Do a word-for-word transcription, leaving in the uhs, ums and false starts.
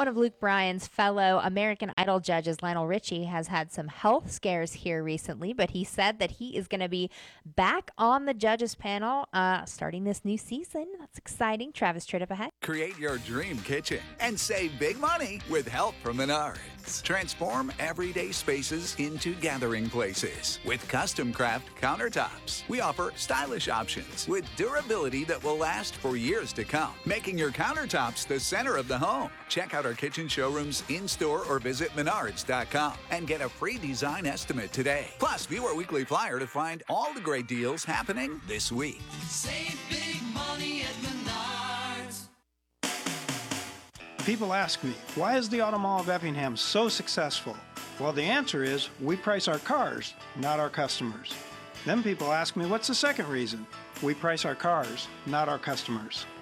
One of Luke Bryan's fellow American Idol judges, Lionel Richie, has had some health scares here recently, but he said that he is going to be back on the judges panel uh, starting this new season. That's exciting. Travis Tritt up ahead. Create your dream kitchen and save big money with help from Menards. Transform everyday spaces into gathering places with custom craft countertops. We offer stylish options with durability that will last for years to come, making your countertops the center of the home. Check out our kitchen showrooms in-store or visit menards dot com and get a free design estimate today. Plus, view our weekly flyer to find all the great deals happening this week. Save big money at Menards. People ask me, why is the Auto Mall of Effingham so successful? Well, the answer is we price our cars, not our customers. Then people ask me, what's the second reason? We price our cars, not our customers.